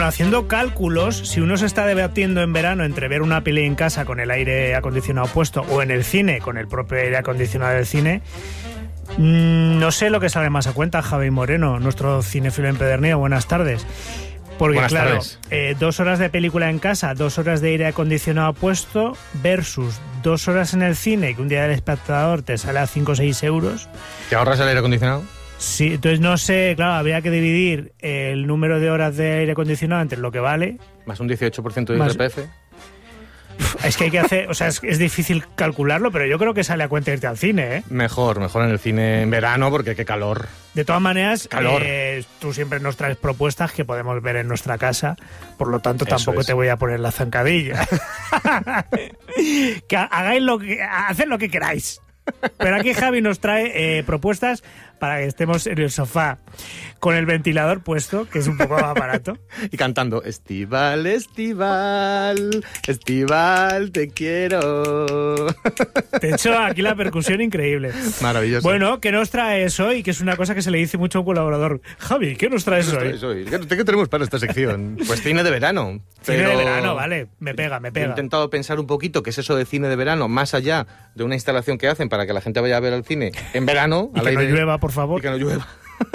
bueno, haciendo cálculos, si uno se está debatiendo en verano entre ver una peli en casa con el aire acondicionado puesto o en el cine con el propio aire acondicionado del cine, no sé lo que sale más a cuenta, Javi Moreno, nuestro cinéfilo empedernido. Buenas tardes. Porque buenas claro, tardes. 2 horas de película en casa, 2 horas de aire acondicionado puesto versus 2 horas en el cine, que un día del espectador te sale a 5 o 6 euros. ¿Te ahorras el aire acondicionado? Sí, entonces no sé, claro, habría que dividir el número de horas de aire acondicionado entre lo que vale. Más un 18% de Más- IRPF. Es que hay que hacer, o sea, es difícil calcularlo, pero yo creo que sale a cuenta irte al cine, ¿eh? Mejor en el cine en verano porque qué calor. De todas maneras, Calor. tú siempre nos traes propuestas que podemos ver en nuestra casa, por lo tanto Eso tampoco es. te voy a poner la zancadilla. Que haced lo que queráis. Pero aquí Javi nos trae propuestas para que estemos en el sofá con el ventilador puesto, que es un poco más barato. Y cantando, Estival, Estival, Estival, te quiero. De hecho, aquí la percusión increíble. Maravilloso. Bueno, ¿qué nos traes hoy? Que es una cosa que se le dice mucho a un colaborador. Javi, ¿qué nos traes hoy? ¿Qué tenemos para esta sección? Pues cine de verano. Cine de Pero verano, vale. Me pega. He intentado pensar un poquito qué es eso de cine de verano, más allá de una instalación que hacen para que la gente vaya a ver al cine en verano. Y al que no aire, llueva, por favor. y que no llueva.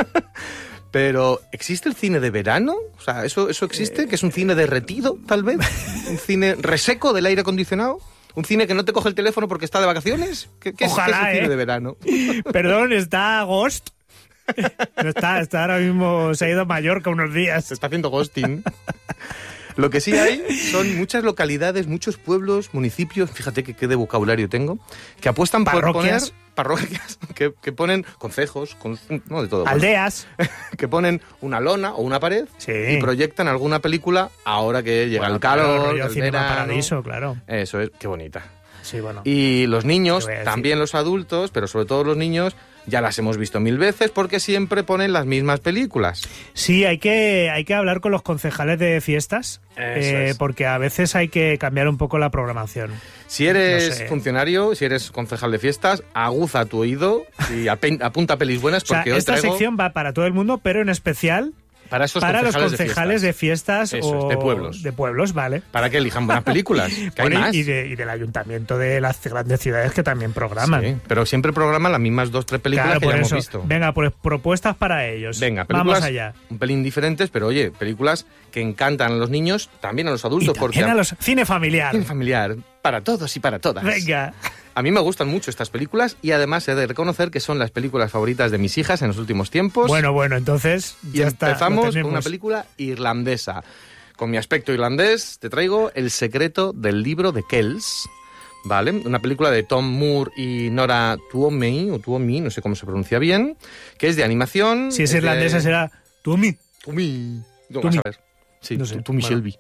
Pero, ¿existe el cine de verano? O sea, ¿eso existe? ¿Que es un cine derretido, tal vez? ¿Un cine reseco del aire acondicionado? ¿Un cine que no te coge el teléfono porque está de vacaciones? ¿Qué es Ojalá, el cine de verano? Perdón, está Ghost. No está ahora mismo, se ha ido a Mallorca unos días. Se está haciendo ghosting. Lo que sí hay son muchas localidades, muchos pueblos, municipios, fíjate qué de vocabulario tengo, que apuestan Parroquias. por poner parroquias, que ponen concejos, no de todo. bueno, Aldeas. que ponen una lona o una pared Sí. y proyectan alguna película ahora que llega Bueno, el calor, rollo el Cinema verano. Paradiso, claro. Eso es, qué bonita. Sí, bueno. Y los niños, Te voy a decir. también los adultos, pero sobre todo los niños, ya las hemos visto 1000 veces porque siempre ponen las mismas películas. Sí, hay que hablar con los concejales de fiestas, Eso es. porque a veces hay que cambiar un poco la programación. Si eres No sé. funcionario, si eres concejal de fiestas, aguza tu oído y apunta pelis buenas O sea, porque hoy esta traigo sección va para todo el mundo, pero en especial para esos para los concejales concejales de fiestas Eso es, o de pueblos. De pueblos, vale. Para que elijan buenas películas, que hay Bueno, más. y del ayuntamiento de las grandes ciudades que también programan. Sí, pero siempre programan las mismas 2 o 3 películas Claro, que por ya hemos eso. visto. Venga, pues propuestas para ellos. Venga, películas Vamos allá. un pelín diferentes, pero oye, películas que encantan a los niños, también a los Y adultos, porque también a los cine familiar. cine familiar, para todos y para todas. Venga. A mí me gustan mucho estas películas y además he de reconocer que son las películas favoritas de mis hijas en los últimos tiempos. Bueno, entonces y ya está. lo empezamos con tenemos. una película irlandesa. Con mi aspecto irlandés te traigo El secreto del libro de Kells, ¿vale? Una película de Tom Moore y Nora Tuomi, no sé cómo se pronuncia bien, que es de animación. Si es de- irlandesa será Tumi. Tuomi. No, Tuomi. vas a ver. Sí, No sé, Tuomi bueno. Shelby.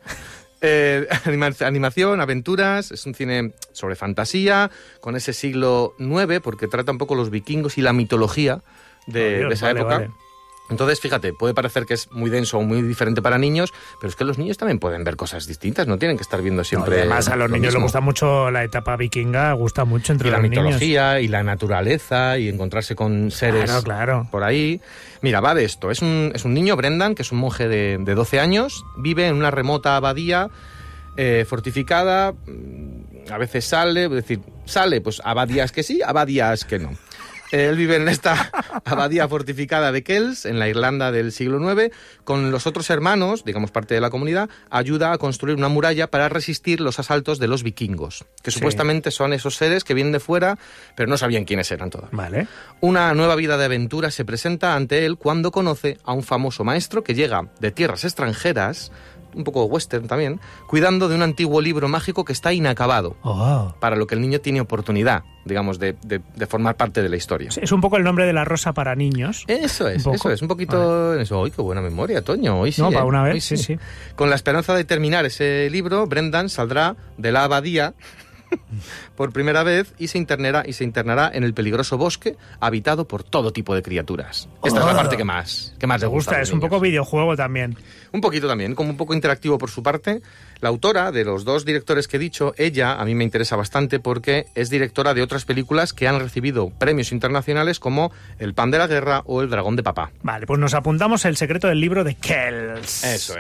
Animación, aventuras, es un cine sobre fantasía, con ese siglo IX, porque trata un poco los vikingos y la mitología de, Oh, Dios, de esa vale, época. vale. Entonces, fíjate, puede parecer que es muy denso o muy diferente para niños, pero es que los niños también pueden ver cosas distintas, no tienen que estar viendo siempre. No, además, a los lo niños les mismo. gusta mucho la etapa vikinga, gusta mucho entre Y la los niños. mitología y la naturaleza y encontrarse con seres Claro. por ahí. Mira, va de esto. Es un niño, Brendan, que es un monje de 12 años, vive en una remota abadía fortificada. A veces sale, es decir, sale, pues abadías que sí, abadías que no. Él vive en esta abadía fortificada de Kells, en la Irlanda del siglo IX, con los otros hermanos, digamos parte de la comunidad, ayuda a construir una muralla para resistir los asaltos de los vikingos, que Sí. supuestamente son esos seres que vienen de fuera, pero no sabían quiénes eran todavía. Vale. Una nueva vida de aventura se presenta ante él cuando conoce a un famoso maestro que llega de tierras extranjeras, un poco western también, cuidando de un antiguo libro mágico que está inacabado, Oh. para lo que el niño tiene oportunidad, digamos, de formar parte de la historia. Es un poco el nombre de la rosa para niños. Eso es, Un poco. un poquito eso. ¡Ay, qué buena memoria, Toño! Hoy sí, No, para ¿eh? una Hoy vez, sí. Con la esperanza de terminar ese libro, Brendan saldrá de la abadía por primera vez y se internará en el peligroso bosque habitado por todo tipo de criaturas. Esta es la parte que más le Me gusta. a gusta, los es un niños. poco videojuego también. Un poquito también, como un poco interactivo por su parte. La autora de los 2 directores que he dicho, ella a mí me interesa bastante porque es directora de otras películas que han recibido premios internacionales como El pan de la guerra o El dragón de papá. Vale, pues nos apuntamos El secreto del libro de Kells. Eso es.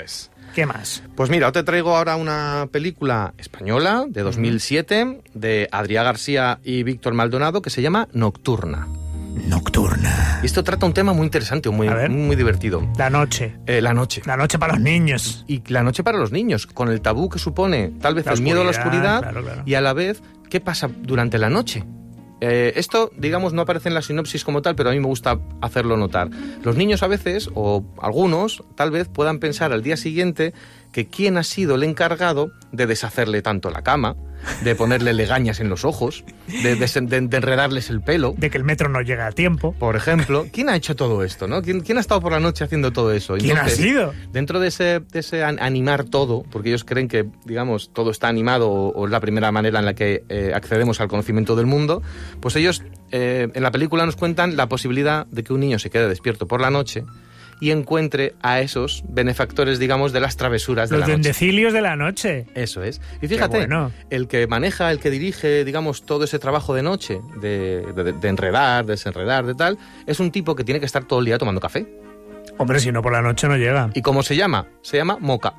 ¿Qué más? Pues mira, te traigo ahora una película española de 2007 de Adrià García y Víctor Maldonado que se llama Nocturna. Nocturna. Y esto trata un tema muy interesante, muy divertido. La noche. La noche. La noche para los niños. Y la noche para los niños, con el tabú que supone tal vez el miedo a la oscuridad, claro. y a la vez, ¿qué pasa durante la noche? Esto, digamos, no aparece en la sinopsis como tal, pero a mí me gusta hacerlo notar. Los niños a veces, o algunos, tal vez puedan pensar al día siguiente que quién ha sido el encargado de deshacerle tanto la cama, de ponerle legañas en los ojos, de enredarles el pelo. De que el metro no llega a tiempo. Por ejemplo, ¿quién ha hecho todo esto, no? ¿Quién ha estado por la noche haciendo todo eso? ¿Quién ha sido? Dentro de ese animar todo, porque ellos creen que, digamos, todo está animado o es la primera manera en la que accedemos al conocimiento del mundo, pues ellos en la película nos cuentan la posibilidad de que un niño se quede despierto por la noche y encuentre a esos benefactores, digamos, de las travesuras de la noche. Los duendecilios de la noche. Eso es. Y fíjate, bueno. el que maneja, el que dirige, digamos, todo ese trabajo de noche, de enredar, desenredar, de tal, es un tipo que tiene que estar todo el día tomando café. Hombre, si no por la noche no llega. ¿Y cómo se llama? Se llama Moca.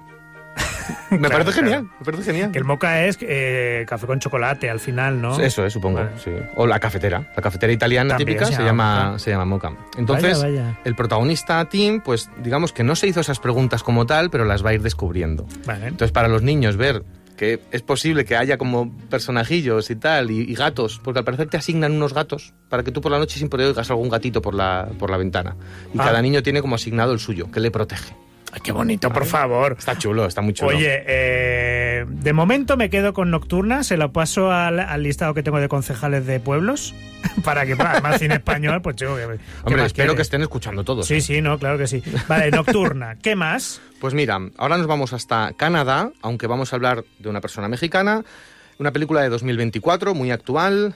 Me parece genial. Que el moca es café con chocolate al final, ¿no? Eso es, supongo, vale. sí. O la cafetera italiana también típica se llama moca. Entonces, vaya. El protagonista Tim, pues digamos que no se hizo esas preguntas como tal, pero las va a ir descubriendo. Vale. Entonces, para los niños ver que es posible que haya como personajillos y tal, y gatos, porque al parecer te asignan unos gatos para que tú por la noche siempre oigas algún gatito por la ventana. Y cada niño tiene como asignado el suyo, que le protege. Ay, qué bonito, por favor. Está chulo, está muy chulo. Oye, de momento me quedo con Nocturna, se lo paso al listado que tengo de concejales de pueblos, para que, además, cine español, pues chico, hombre, espero que estén escuchando todos. Sí, no, claro que sí. Vale, Nocturna, ¿qué más? Pues mira, ahora nos vamos hasta Canadá, aunque vamos a hablar de una persona mexicana. Una película de 2024, muy actual,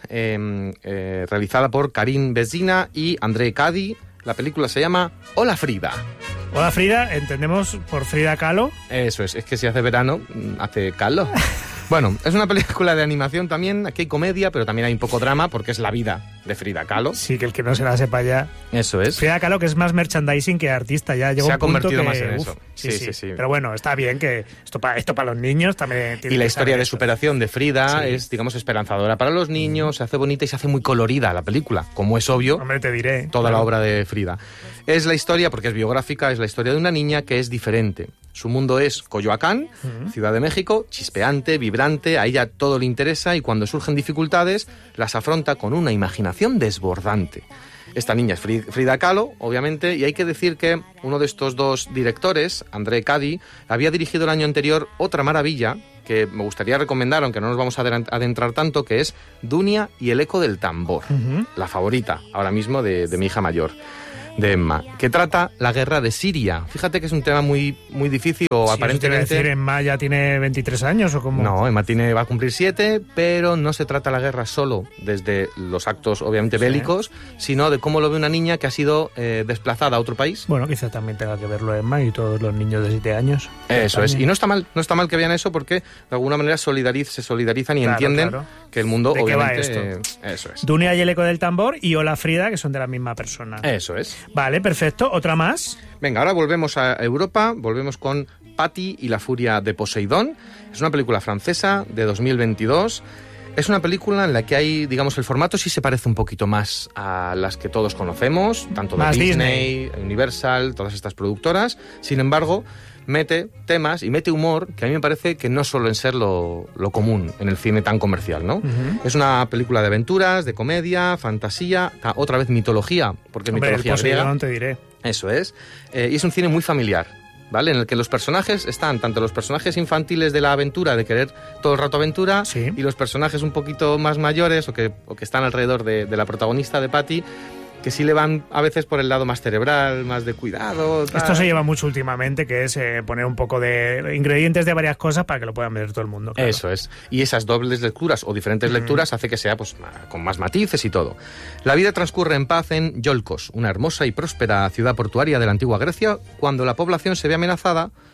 realizada por Karim Benzina y André Cady. La película se llama Hola Frida. Hola Frida, entendemos por Frida Kahlo. Eso es que si hace verano, hace calor. Bueno, es una película de animación también, aquí hay comedia, pero también hay un poco drama, porque es la vida de Frida Kahlo. Sí, que el que no se la sepa ya. Eso es. Frida Kahlo, que es más merchandising que artista, ya llegó se un ha convertido punto más que, en eso. Sí. Pero bueno, está bien que esto para los niños también tiene. Y la que historia saber de esto. superación de Frida es, digamos, esperanzadora para los niños, se hace bonita y se hace muy colorida la película, como es obvio. Hombre, te diré. Toda la obra de Frida. Es la historia, porque es biográfica, es la historia de una niña que es diferente. Su mundo es Coyoacán, Ciudad de México, chispeante, vibrante, a ella todo le interesa y cuando surgen dificultades las afronta con una imaginación desbordante. Esta niña es Frida Kahlo, obviamente, y hay que decir que uno de estos dos directores, André Cady, había dirigido el año anterior otra maravilla que me gustaría recomendar, aunque no nos vamos a adentrar tanto, que es Dunia y el eco del tambor, la favorita ahora mismo de mi hija mayor, de Emma, que trata la guerra de Siria. Fíjate que es un tema muy, muy difícil, o Sí, aparentemente... eso te iba a decir, Emma ya tiene 23 años, ¿o cómo? No, Emma va a cumplir 7, pero no se trata la guerra solo desde los actos, obviamente, bélicos, sino de cómo lo ve una niña que ha sido desplazada a otro país. Bueno, quizá también tenga que verlo Emma y todos los niños de 7 años. Eso es, y no está mal que vean eso porque de alguna manera se solidarizan y entienden que el mundo, ¿de qué va obviamente... esto? Eso es. Dunia y el eco del tambor y Hola Frida, que son de la misma persona. Eso es. Vale, perfecto. ¿Otra más? Venga, ahora volvemos a Europa, volvemos con Patty y la furia de Poseidón. Es una película francesa de 2022. Es una película en la que hay, digamos, el formato sí se parece un poquito más a las que todos conocemos, tanto de Más Disney, Universal, todas estas productoras. Sin embargo, mete temas y mete humor que a mí me parece que no suelen ser lo común en el cine tan comercial, ¿no? Es una película de aventuras, de comedia, fantasía, otra vez mitología, porque es mitología griega. Te diré. Eso es. Y es un cine muy familiar, ¿vale? En el que los personajes están, tanto los personajes infantiles de la aventura, de querer todo el rato aventura, y los personajes un poquito más mayores o que están alrededor de la protagonista, de Patty, que sí le van a veces por el lado más cerebral, más de cuidado. Tal. Esto se lleva mucho últimamente, que es poner un poco de ingredientes de varias cosas para que lo puedan ver todo el mundo. Claro. Eso es. Y esas dobles lecturas o diferentes lecturas hace que sea pues con más matices y todo. La vida transcurre en paz en Iolcos, una hermosa y próspera ciudad portuaria de la antigua Grecia, cuando la población se ve amenazada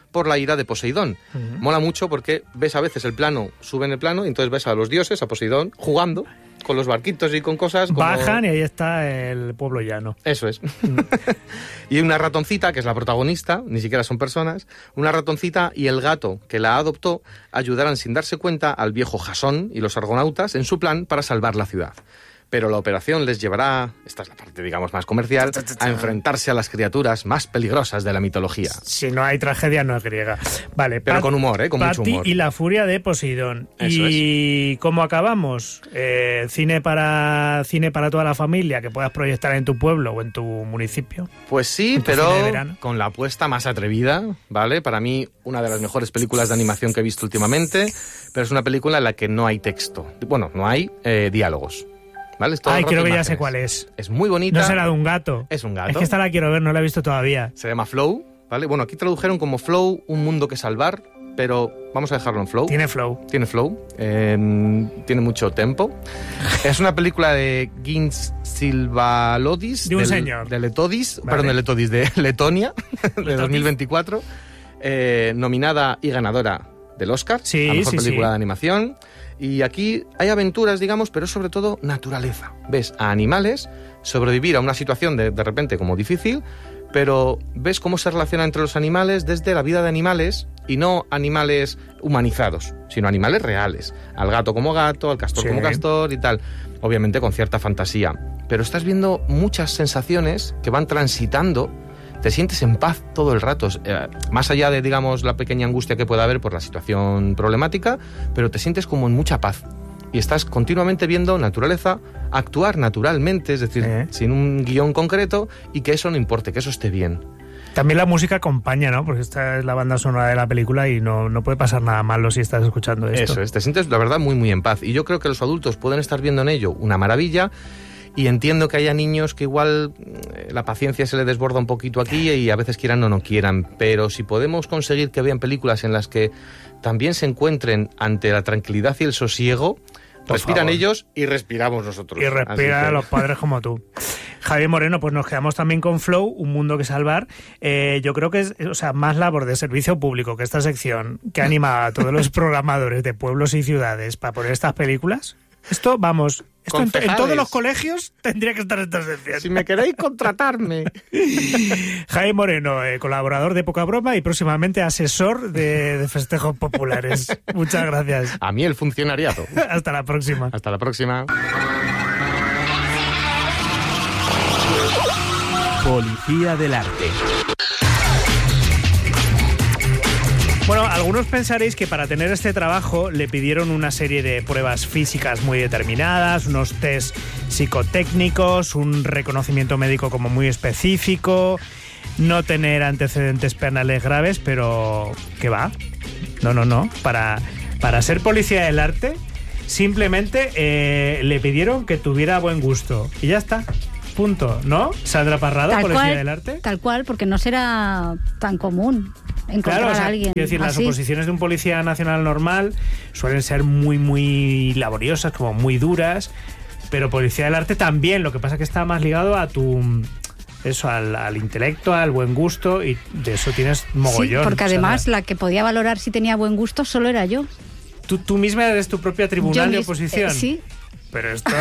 por la ira de Poseidón. Mola mucho porque ves a veces el plano, suben el plano, y entonces ves a los dioses, a Poseidón, jugando con los barquitos y con cosas como... Bajan y ahí está el pueblo llano. Eso es. Y una ratoncita, que es la protagonista, ni siquiera son personas, una ratoncita y el gato que la adoptó ayudarán sin darse cuenta al viejo Jasón y los argonautas en su plan para salvar la ciudad. Pero la operación les llevará, esta es la parte, digamos, más comercial, a enfrentarse a las criaturas más peligrosas de la mitología. Si no hay tragedia, no es griega. Vale, pero con humor, con mucho humor. Y la furia de Poseidón. Eso ¿Y cómo acabamos? ¿Cine para toda la familia que puedas proyectar en tu pueblo o en tu municipio? Pues sí, pero con la apuesta más atrevida, ¿vale? Para mí, una de las mejores películas de animación que he visto últimamente, pero es una película en la que no hay texto. Bueno, no hay diálogos. ¿Vale? Ay, creo que ya sé cuál es. Es muy bonita. No será de un gato. Es un gato. Es que esta la quiero ver, no la he visto todavía. Se llama Flow, ¿vale? Bueno, aquí tradujeron como Flow, un mundo que salvar, pero vamos a dejarlo en Flow. Tiene flow. Tiene flow. Tiene mucho tempo. Es una película de Gins Silvalodis. De un señor. De Letodis, vale. Perdón, de Letodis, de Letonia, de 2024. Nominada y ganadora del Oscar. Sí, a mejor sí, película de animación. Y aquí hay aventuras, digamos, pero sobre todo naturaleza. Ves a animales sobrevivir a una situación de repente como difícil, pero ves cómo se relaciona entre los animales desde la vida de animales y no animales humanizados, sino animales reales. Al gato como gato, al castor como castor y tal. Obviamente con cierta fantasía. Pero estás viendo muchas sensaciones que van transitando. Te sientes en paz todo el rato, más allá de, digamos, la pequeña angustia que pueda haber por la situación problemática, pero te sientes como en mucha paz. Y estás continuamente viendo naturaleza actuar naturalmente, es decir, sin un guión concreto, y que eso no importe, que eso esté bien. También la música acompaña, ¿no? Porque esta es la banda sonora de la película y no puede pasar nada malo si estás escuchando esto. Eso es, te sientes, la verdad, muy, muy en paz. Y yo creo que los adultos pueden estar viendo en ello una maravilla. Y entiendo que haya niños que igual la paciencia se les desborda un poquito aquí y a veces quieran o no quieran, pero si podemos conseguir que vean películas en las que también se encuentren ante la tranquilidad y el sosiego, respiran ellos y respiramos nosotros. Y respiran los padres como tú. Javier Moreno, pues nos quedamos también con Flow, Un mundo que salvar. Yo creo que es, o sea, más labor de servicio público que esta sección que anima a todos los programadores de pueblos y ciudades para poner estas películas. Esto, vamos, esto en todos los colegios tendría que estar esta sección. Si me queréis, contratarme. Jaime Moreno, colaborador de Poca Broma y próximamente asesor de festejos populares. Muchas gracias. A mí el funcionariado. Hasta la próxima. Hasta la próxima. Policía del arte. Bueno, algunos pensaréis que para tener este trabajo le pidieron una serie de pruebas físicas muy determinadas, unos test psicotécnicos, un reconocimiento médico como muy específico, no tener antecedentes penales graves, pero ¿qué va? No. Para ser policía del arte, simplemente le pidieron que tuviera buen gusto. Y ya está. Punto, ¿no? Sandra Parrado, policía del arte. Tal cual, porque no será tan común encontrar a alguien. Quiero decir, las así. oposiciones de un policía nacional normal suelen ser muy, muy laboriosas, como muy duras, pero policía del arte también, lo que pasa es que está más ligado a tu... Eso, al intelecto, al buen gusto, y de eso tienes mogollón. Sí, porque además la que podía valorar si tenía buen gusto solo era yo. ¿Tú misma eres tu propia tribunal de oposición? Sí. Pero esto...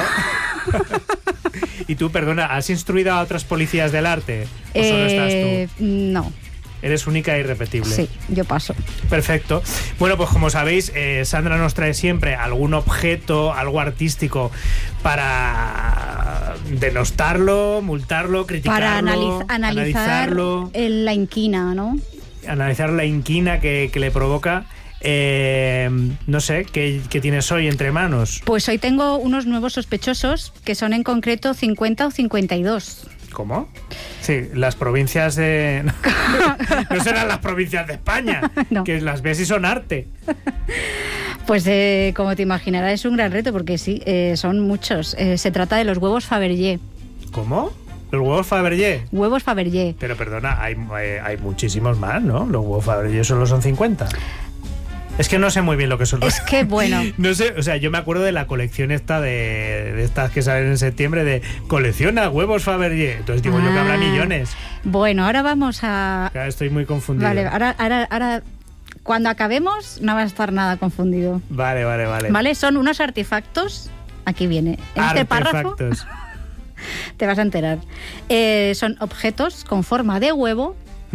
Y tú, perdona, ¿has instruido a otras policías del arte? ¿O solo estás tú? No. Eres única e irrepetible. Sí, yo paso. Perfecto. Bueno, pues como sabéis, Sandra nos trae siempre algún objeto, algo artístico para denostarlo, multarlo, criticarlo, para analizarlo. La inquina, ¿no? Analizar la inquina que le provoca. No sé, ¿qué tienes hoy entre manos? Pues hoy tengo unos nuevos sospechosos, que son en concreto 50 o 52. ¿Cómo? Sí, las provincias de... No serán las provincias de España, no. Que las ves y son arte. Pues como te imaginarás es un gran reto, porque sí, son muchos. Se trata de los huevos Fabergé. ¿Cómo? ¿Los huevos Fabergé? Huevos Fabergé. Pero perdona, hay muchísimos más, ¿no? Los huevos Fabergé solo son 50. Es que no sé muy bien lo que son. Es que, bueno. No sé, o sea, yo me acuerdo de la colección esta de estas que salen en septiembre de colecciona huevos Fabergé. Entonces digo yo que habrá millones. Bueno, ahora vamos a... Claro, estoy muy confundido. Vale, ahora cuando acabemos no va a estar nada confundido. Vale. Vale, son unos artefactos. Aquí viene. En este párrafo te vas a enterar. Son objetos con forma de huevo.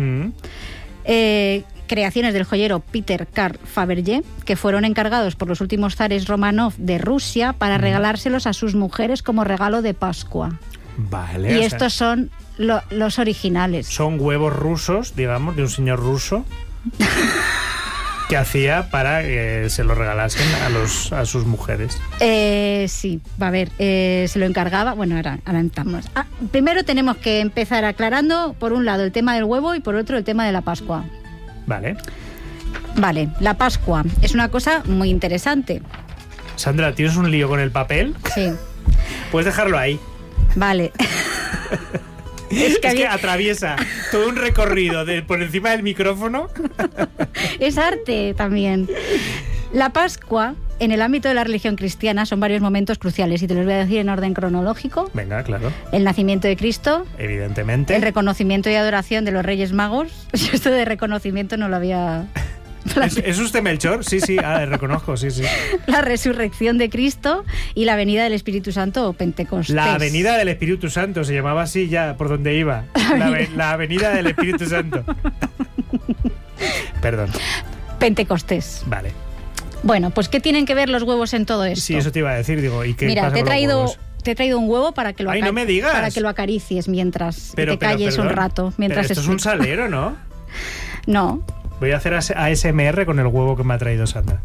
Creaciones del joyero Peter Karl Fabergé, que fueron encargados por los últimos zares Romanov de Rusia para regalárselos a sus mujeres como regalo de Pascua. Vale. Y estos son los originales. Son huevos rusos, digamos, de un señor ruso que hacía para que se los regalasen a sus mujeres. Sí, va a ver, se lo encargaba. Bueno, ahora entramos. Primero tenemos que empezar aclarando, por un lado, el tema del huevo y por otro, el tema de la Pascua. Vale, la Pascua es una cosa muy interesante. Sandra, ¿tienes un lío con el papel? Sí. Puedes dejarlo ahí. Vale. Es que atraviesa todo un recorrido por encima del micrófono. Es arte también. La Pascua, en el ámbito de la religión cristiana, son varios momentos cruciales y te los voy a decir en orden cronológico. Venga, claro. El nacimiento de Cristo. Evidentemente. El reconocimiento y adoración de los Reyes Magos. Yo esto de reconocimiento no lo había... ¿Es usted Melchor? Sí, reconozco, sí. La resurrección de Cristo y la venida del Espíritu Santo o Pentecostés. La venida del Espíritu Santo, se llamaba así ya por donde iba. La venida del Espíritu Santo. Perdón. Pentecostés. Vale. Bueno, pues ¿qué tienen que ver los huevos en todo esto? Sí, eso te iba a decir, digo, ¿y qué Mira, pasa te he con los huevos? Te he traído un huevo para que lo no me digas. Para que lo acaricies mientras te calles un rato. Mientras esto es un salero, ¿no? No. Voy a hacer ASMR con el huevo que me ha traído Sandra.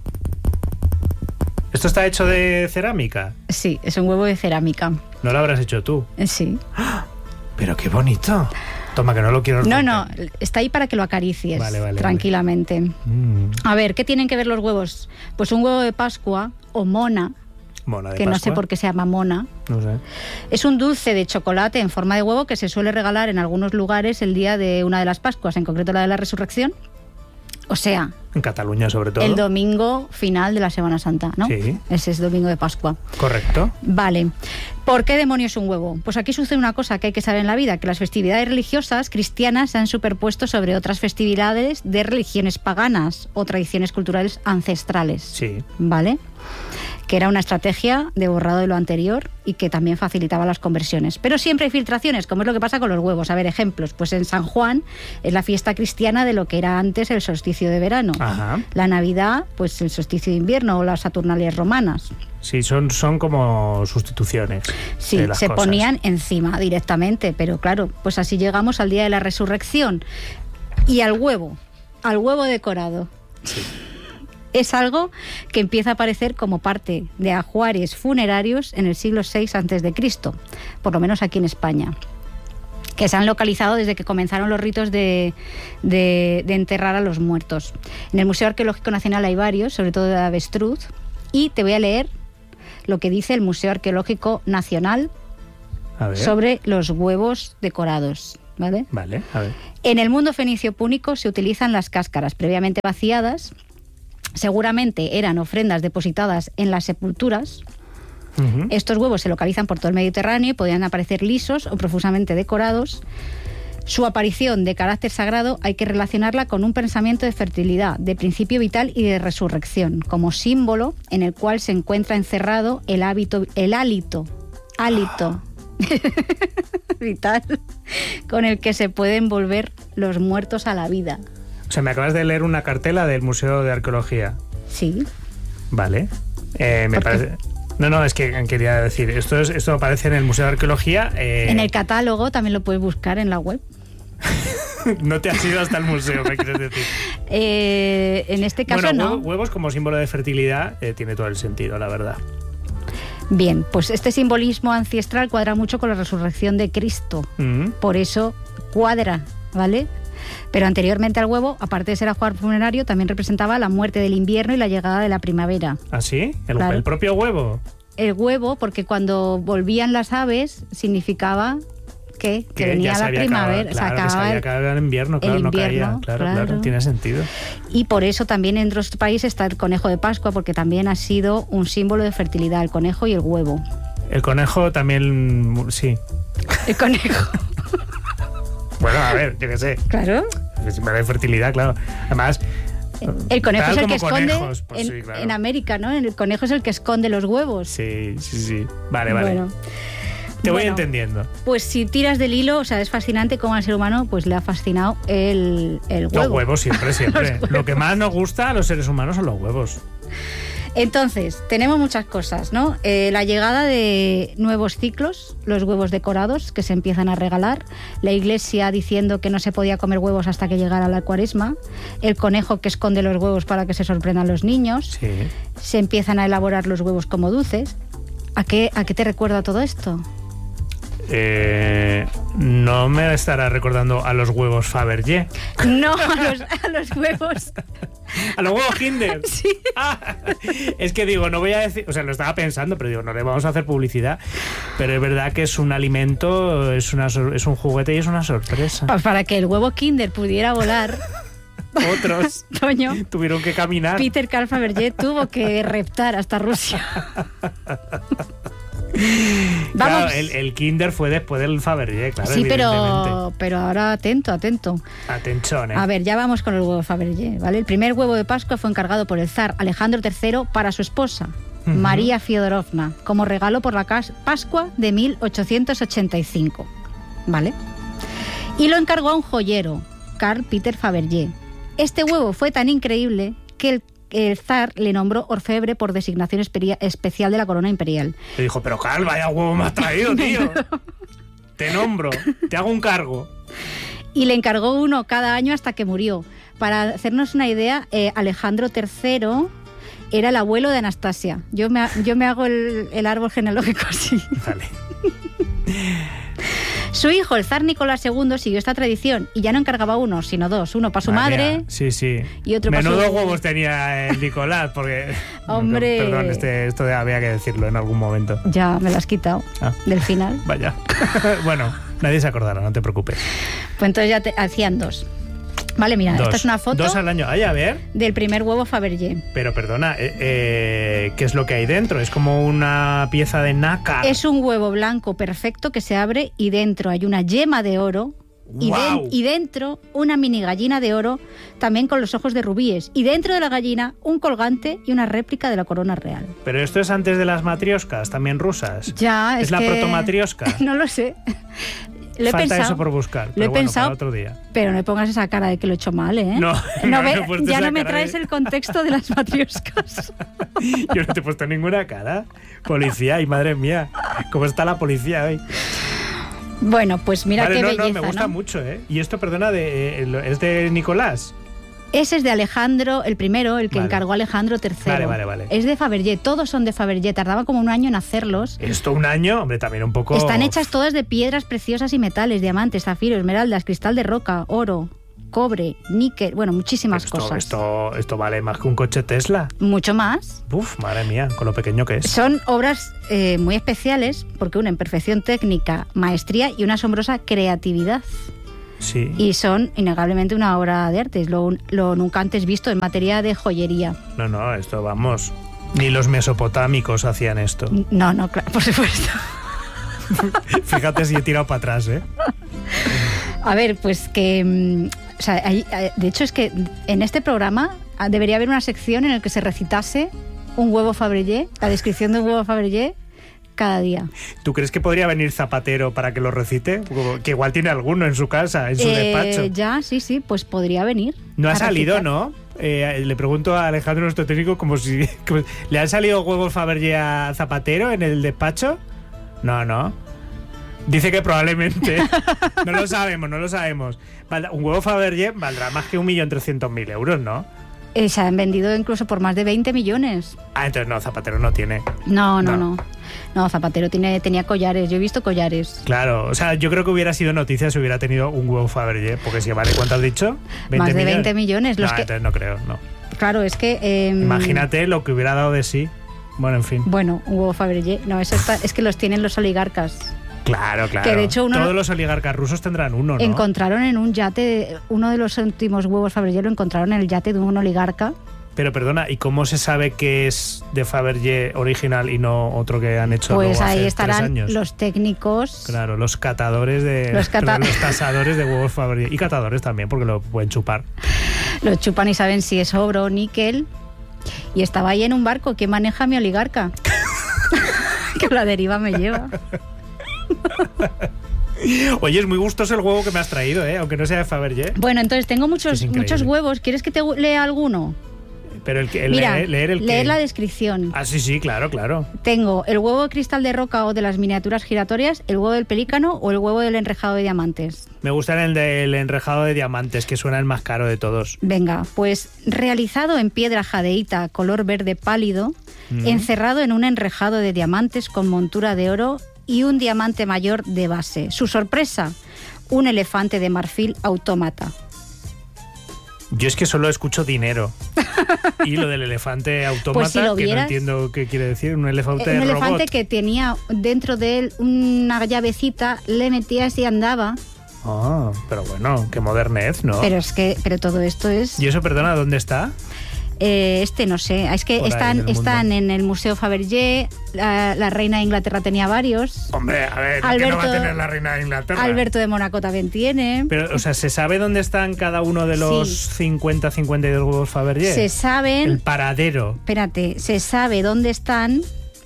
¿Esto está hecho de cerámica? Sí, es un huevo de cerámica. ¿No lo habrás hecho tú? Sí. Pero qué bonito. Toma, que no lo quiero romper. No, está ahí para que lo acaricies tranquilamente. Vale. A ver, ¿qué tienen que ver los huevos? Pues un huevo de Pascua o mona, de que Pascua. No sé por qué se llama mona. No sé. Es un dulce de chocolate en forma de huevo que se suele regalar en algunos lugares el día de una de las Pascuas, en concreto la de la Resurrección. O sea, en Cataluña sobre todo. El domingo final de la Semana Santa, ¿no? Sí. Ese es domingo de Pascua. Correcto. Vale. ¿Por qué demonios un huevo? Pues aquí sucede una cosa que hay que saber en la vida, que las festividades religiosas cristianas se han superpuesto sobre otras festividades de religiones paganas o tradiciones culturales ancestrales. Sí. ¿Vale? Que era una estrategia de borrado de lo anterior y que también facilitaba las conversiones. Pero siempre hay filtraciones, como es lo que pasa con los huevos. A ver, ejemplos. Pues en San Juan es la fiesta cristiana de lo que era antes el solsticio de verano. Ajá. La Navidad, pues el solsticio de invierno o las Saturnalias romanas. Sí, son como sustituciones. Sí, de las se cosas. ponían encima directamente, pero claro, pues así llegamos al día de la resurrección. Y al huevo decorado. Sí. Es algo que empieza a aparecer como parte de ajuares funerarios en el siglo VI a.C., por lo menos aquí en España, que se han localizado desde que comenzaron los ritos de enterrar a los muertos. En el Museo Arqueológico Nacional hay varios, sobre todo de avestruz, y te voy a leer lo que dice el Museo Arqueológico Nacional sobre los huevos decorados. ¿Vale? Vale, a ver. En el mundo fenicio púnico se utilizan las cáscaras previamente vaciadas. Seguramente eran ofrendas depositadas en las sepulturas. Uh-huh. Estos huevos se localizan por todo el Mediterráneo y podían aparecer lisos o profusamente decorados. Su aparición de carácter sagrado hay que relacionarla con un pensamiento de fertilidad, de principio vital y de resurrección, como símbolo en el cual se encuentra encerrado el hálito vital con el que se pueden volver los muertos a la vida. O sea, me acabas de leer una cartela del Museo de Arqueología. Sí. Vale. Me parece... No, es que quería decir, esto aparece en el Museo de Arqueología. En el catálogo también lo puedes buscar en la web. No te has ido hasta el museo, me quieres decir. En este caso no. Huevos como símbolo de fertilidad tiene todo el sentido, la verdad. Bien, pues este simbolismo ancestral cuadra mucho con la resurrección de Cristo. Mm. Por eso cuadra, ¿vale? Pero anteriormente al huevo, aparte de ser ajuar funerario, también representaba la muerte del invierno y la llegada de la primavera. ¿Ah, sí? Claro. ¿El propio huevo? El huevo, porque cuando volvían las aves, significaba que venía la primavera, se había acabado el invierno, claro, no caía, claro, tiene sentido. Y por eso también en otros países está el conejo de Pascua, porque también ha sido un símbolo de fertilidad, el conejo y el huevo. El conejo también, sí. El conejo. Bueno, a ver, yo qué sé. Claro. De fertilidad, claro. Además, el conejo es el que esconde conejos, pues sí, claro. En América, ¿no? El conejo es el que esconde los huevos. Sí. Vale. Bueno. Te voy entendiendo. Pues si tiras del hilo, o sea, es fascinante cómo al ser humano pues le ha fascinado el huevo. Los huevos siempre. Lo que más nos gusta a los seres humanos son los huevos. Entonces, tenemos muchas cosas, ¿no? La llegada de nuevos ciclos, los huevos decorados que se empiezan a regalar, la Iglesia diciendo que no se podía comer huevos hasta que llegara la Cuaresma, el conejo que esconde los huevos para que se sorprendan los niños, sí. Se empiezan a elaborar los huevos como dulces. ¿A qué te recuerda todo esto? No me estará recordando a los huevos Fabergé. No, a los huevos. ¿A los huevos Kinder? Sí. Es que digo, no voy a decir, o sea, lo estaba pensando, pero digo, no le vamos a hacer publicidad. Pero es verdad que es un alimento, es un juguete y es una sorpresa. Para que el huevo Kinder pudiera volar. Otros Toño, tuvieron que caminar. Peter Carl Fabergé tuvo que reptar hasta Rusia. Claro, el Kinder fue después del Fabergé, claro. Sí, pero ahora atento. Atención, A ver, ya vamos con el huevo Fabergé, ¿vale? El primer huevo de Pascua fue encargado por el zar Alejandro III para su esposa, María Fiodorovna, como regalo por la Pascua de 1885, ¿vale? Y lo encargó a un joyero, Carl Peter Fabergé. Este huevo fue tan increíble que el zar le nombró orfebre por designación especial de la corona imperial. Le dijo, pero Carl, vaya huevo me has traído, tío. Te nombro, te hago un cargo. Y le encargó uno cada año hasta que murió. Para hacernos una idea, Alejandro III era el abuelo de Anastasia. Yo me hago el árbol genealógico así. Vale. Su hijo, el zar Nicolás II, siguió esta tradición y ya no encargaba uno, sino dos. Uno para su madre. Sí. Y otro para su... Menudo huevos tenía el Nicolás, porque... Hombre... Perdón, esto había que decirlo en algún momento. Ya, me lo has quitado. Del final. Vaya. Bueno, nadie se acordará, no te preocupes. Pues entonces ya hacían dos. Vale, mira, esta es una foto... 2 al año. Ay, a ver. Del primer huevo Fabergé. Pero perdona, ¿qué es lo que hay dentro? ¿Es como una pieza de nácar? Es un huevo blanco perfecto que se abre y dentro hay una yema de oro. ¡Wow! Y dentro una mini gallina de oro, también con los ojos de rubíes. Y dentro de la gallina un colgante y una réplica de la corona real. Pero esto es antes de las matrioscas, también rusas. Ya, ¿Es la protomatriosca? No lo sé. Lo he Falta pensado, eso por buscar. Lo he pensado, para otro día. Pero no me pongas esa cara de que lo he hecho mal, ¿eh? No ya no me traes el contexto de las matrioscas. Yo no te he puesto ninguna cara. Policía, y madre mía, ¿cómo está la policía hoy? Bueno, pues mira qué belleza, me gusta mucho, ¿eh? Y esto, perdona, ¿es de Nicolás? Ese es de Alejandro, el primero, el que encargó Alejandro III. Vale. Es de Fabergé, todos son de Fabergé. Tardaba como un año en hacerlos. ¿Esto un año? Hombre, también un poco... Están hechas todas de piedras preciosas y metales, diamantes, zafiros, esmeraldas, cristal de roca, oro, cobre, níquel, bueno, muchísimas cosas. Esto vale más que un coche Tesla. Mucho más. Uf, madre mía, con lo pequeño que es. Son obras muy especiales porque unen perfección técnica, maestría y una asombrosa creatividad. Sí. Y son innegablemente una obra de arte, es lo nunca antes visto en materia de joyería. No, esto vamos, ni los mesopotámicos hacían esto. No, claro, por supuesto. Fíjate si he tirado para atrás, ¿eh? A ver, pues que... O sea, de hecho es que en este programa debería haber una sección en la que se recitase un huevo Fabergé, la descripción de un huevo Fabergé, cada día. ¿Tú crees que podría venir Zapatero para que lo recite? Que igual tiene alguno en su casa, en su despacho. Ya, sí, pues podría venir. No ha salido, ¿no? Le pregunto a Alejandro, nuestro técnico, como si ¿le han salido huevos Fabergé a Zapatero en el despacho? No. Dice que probablemente. No lo sabemos. Un huevo Fabergé valdrá más que 1.300.000 euros, ¿no? Se han vendido incluso por más de 20 millones. Entonces no, Zapatero no tiene. No, Zapatero tenía collares. Yo he visto collares. Claro, o sea, yo creo que hubiera sido noticia si hubiera tenido un huevo Fabergé, porque si vale, ¿cuánto has dicho? Más de 20 millones. Entonces no creo, no. Claro, es que... Imagínate lo que hubiera dado de sí. Bueno, en fin. Bueno, un huevo Fabergé. No, es que los tienen los oligarcas. Claro. Que de hecho todos los oligarcas rusos tendrán uno, ¿no? Encontraron en un yate, uno de los últimos huevos Fabergé lo encontraron en el yate de un oligarca. Pero perdona, ¿y cómo se sabe que es de Fabergé original y no otro que han hecho Pues luego hace ahí 3 estarán años? los técnicos. Claro, los catadores de... los tasadores de huevos Fabergé. Y catadores también, porque lo pueden chupar. Lo chupan y saben si es oro o níquel. Y estaba ahí en un barco. ¿Quién maneja mi oligarca? Que la deriva me lleva. Oye, es muy gustoso el huevo que me has traído, aunque no sea de Fabergé. Bueno, entonces tengo muchos huevos. ¿Quieres que te lea alguno? Pero Mira, leer la descripción. Ah, sí, claro. Tengo el huevo de cristal de roca o de las miniaturas giratorias, el huevo del pelícano o el huevo del enrejado de diamantes. Me gusta el del enrejado de diamantes, que suena el más caro de todos. Venga, pues realizado en piedra jadeíta color verde pálido, encerrado en un enrejado de diamantes con montura de oro y un diamante mayor de base. Su sorpresa, un elefante de marfil autómata. Yo es que solo escucho dinero. Y lo del elefante autómata, pues si lo que vieras, no entiendo qué quiere decir, un elefante robot. Un elefante que tenía dentro de él una llavecita, le metías y andaba. Ah, pero bueno, qué modernez, ¿no? Pero todo esto es... ¿Y eso, perdona, dónde está? No sé, es que están en el Museo Fabergé. La reina de Inglaterra tenía varios. Hombre, a ver, ¿qué no va a tener la reina de Inglaterra? Alberto de Mónaco también tiene. Pero, o sea, ¿se sabe dónde están cada uno de los 52 huevos Fabergé? Se saben... El paradero. Espérate, se sabe dónde están...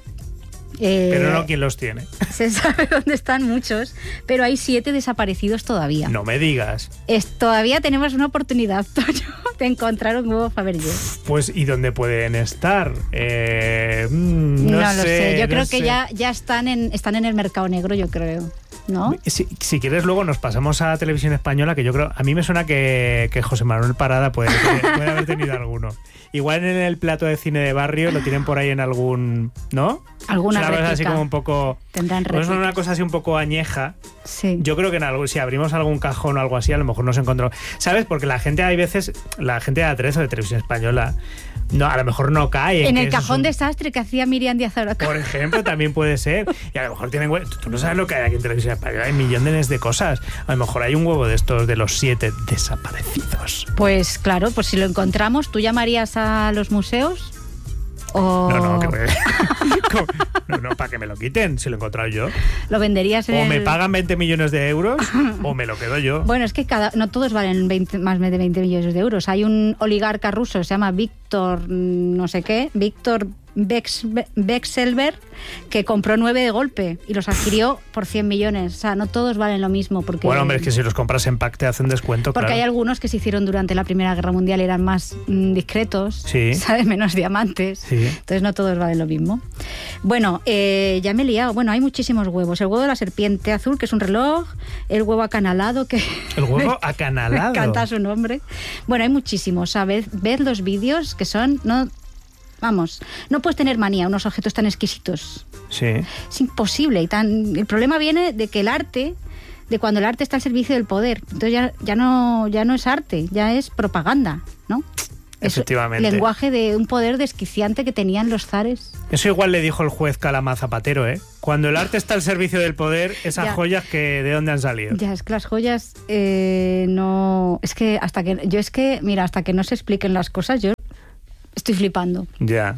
pero no quién los tiene. Se sabe dónde están muchos, pero hay 7 desaparecidos todavía. No me digas. Todavía tenemos una oportunidad, Toño, de encontrar un huevo Fabergé. Pues, ¿y dónde pueden estar? No lo sé. Yo creo que ya están en el mercado negro, yo creo. ¿No? Si quieres, luego nos pasamos a Televisión Española, que yo creo, a mí me suena que José Manuel Parada puede haber tenido alguno. Igual en el plato de cine de barrio lo tienen por ahí en algún... ¿No? Alguna réplica. Cosa así como un poco... Tendrán réplica. Es una cosa así un poco añeja. Sí. Yo creo que si abrimos algún cajón o algo así, a lo mejor nos encontramos... ¿Sabes? Porque la gente, hay veces, la gente de A3 o de Televisión Española, no, a lo mejor no cae. En el cajón desastre que hacía Miriam Díaz Oroca. Por ejemplo, también puede ser. Y a lo mejor tienen huevos. Tú no sabes lo que hay aquí en Televisión Española. Hay millones de cosas. A lo mejor hay un huevo de estos de los 7 desaparecidos. Pues claro, pues si lo encontramos, ¿tú llamarías a los museos? O... No, para que me lo quiten, si lo he encontrado yo. ¿Lo venderías en me pagan 20 millones de euros o me lo quedo yo. Bueno, es que no todos valen más de 20 millones de euros. Hay un oligarca ruso, se llama Víctor no sé qué, Víctor Vekselberg, que compró 9 de golpe y los adquirió por 100 millones. O sea, no todos valen lo mismo. Porque, bueno, hombre, es que si los compras en pack te hacen descuento, porque claro. Hay algunos que se hicieron durante la Primera Guerra Mundial, eran más discretos, sí. ¿sabes? Menos diamantes. Sí. Entonces no todos valen lo mismo. Bueno, ya me he liado. Bueno, hay muchísimos huevos. El huevo de la serpiente azul, que es un reloj. El huevo acanalado, que... ¿El huevo acanalado? Me encanta su nombre. Bueno, hay muchísimos, ¿sabes? Ved los vídeos que son... Vamos, no puedes tener manía a unos objetos tan exquisitos. Sí. Es imposible. El problema viene de que el arte, de cuando el arte está al servicio del poder. Entonces ya no es arte, ya es propaganda, ¿no? Efectivamente. Es lenguaje de un poder desquiciante que tenían los zares. Eso igual le dijo el juez Calama Zapatero, ¿eh? Cuando el arte está al servicio del poder, esas joyas, que ¿de dónde han salido? Ya, es que las joyas no... Es que hasta que no se expliquen las cosas, yo estoy flipando. Ya.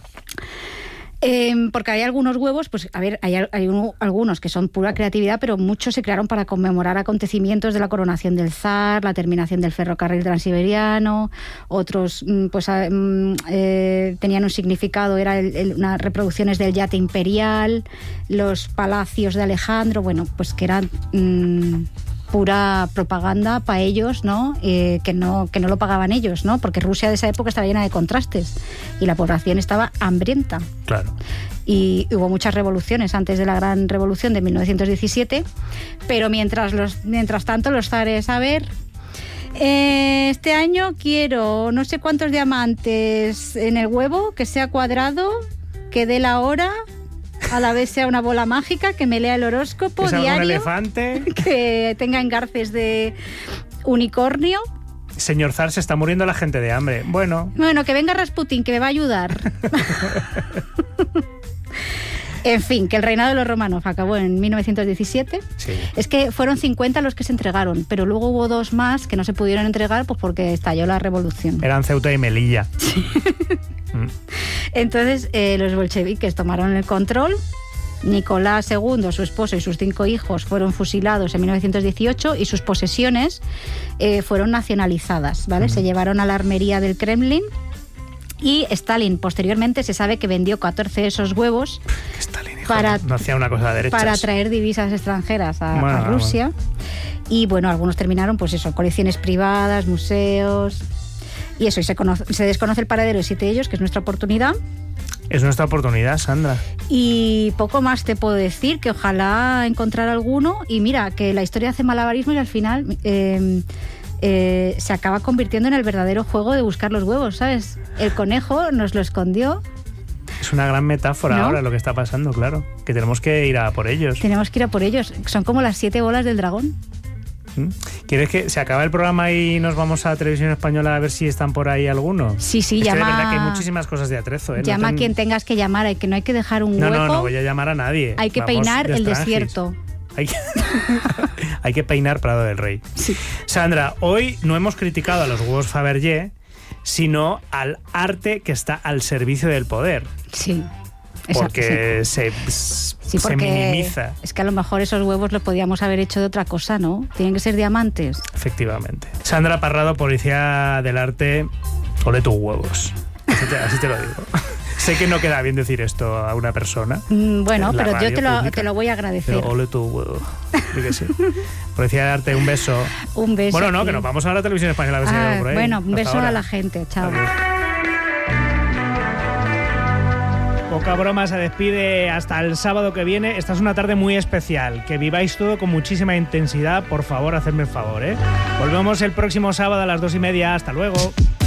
Porque hay algunos huevos, pues a ver, hay algunos que son pura creatividad, pero muchos se crearon para conmemorar acontecimientos de la coronación del zar, la terminación del ferrocarril transiberiano, otros pues tenían un significado, eran unas reproducciones del yate imperial, los palacios de Alejandro, bueno, pues que eran... pura propaganda para ellos, ¿no? Que no lo pagaban ellos, ¿no? Porque Rusia de esa época estaba llena de contrastes y la población estaba hambrienta. Claro. Y hubo muchas revoluciones antes de la gran revolución de 1917, pero mientras tanto los zares, a ver, este año quiero no sé cuántos diamantes en el huevo, que sea cuadrado, que dé la hora, a la vez sea una bola mágica, que me lea el horóscopo diario, un elefante, que tenga engarces de unicornio. Señor zar, se está muriendo la gente de hambre. Bueno, que venga Rasputín, que me va a ayudar. En fin, que el reinado de los romanos acabó en 1917. Sí. Es que fueron 50 los que se entregaron, pero luego hubo 2 más que no se pudieron entregar pues porque estalló la revolución. Eran Ceuta y Melilla. Entonces los bolcheviques tomaron el control. Nicolás II, su esposo y sus 5 hijos fueron fusilados en 1918 y sus posesiones fueron nacionalizadas, ¿vale? Se llevaron a la armería del Kremlin. Y Stalin, posteriormente, se sabe que vendió 14 de esos huevos Stalin, hijo, para, no hacía una cosa de derechas. para traer divisas extranjeras a Rusia. Y bueno, algunos terminaron, pues eso, colecciones privadas, museos. Y eso, y se desconoce el paradero de 7 de ellos, que es nuestra oportunidad. Es nuestra oportunidad, Sandra. Y poco más te puedo decir, que ojalá encontrar alguno. Y mira, que la historia hace malabarismo y al final se acaba convirtiendo en el verdadero juego de buscar los huevos, ¿sabes? El conejo nos lo escondió. Es una gran metáfora, ¿no? Ahora lo que está pasando, claro. Que tenemos que ir a por ellos. Tenemos que ir a por ellos. Son como las 7 bolas del dragón. ¿Quieres que se acabe el programa y nos vamos a Televisión Española a ver si están por ahí algunos? Sí, es que llama. de verdad que hay muchísimas cosas de atrezo, ¿eh? Llama a quien tengas que llamar, que no hay que dejar un hueco. No voy a llamar a nadie. Hay que Vamos peinar de el extranjis. desierto. Hay que peinar Prado del Rey. Sí. Sandra, hoy no hemos criticado a los huevos Fabergé, sino al arte que está al servicio del poder. Sí. Porque sí. se porque minimiza. Es que a lo mejor esos huevos los podíamos haber hecho de otra cosa, ¿no? Tienen que ser diamantes. Efectivamente. Sandra Parrado, policía del arte, ole tus huevos. Así te lo digo. Sé que no queda bien decir esto a una persona. Bueno, pero yo te lo voy a agradecer. Pero ole tu huevo. Sí que sí. Policía de arte, un beso. Un beso. Bueno, no, que nos vamos a la Televisión Española a ver si hay algo por ahí. Bueno, un Hasta beso ahora. a la gente. Chao. Adiós. Poca broma, se despide hasta el sábado que viene. Esta es una tarde muy especial. Que viváis todo con muchísima intensidad. Por favor, hacedme el favor, ¿eh? Volvemos el próximo sábado a las 2:30. Hasta luego.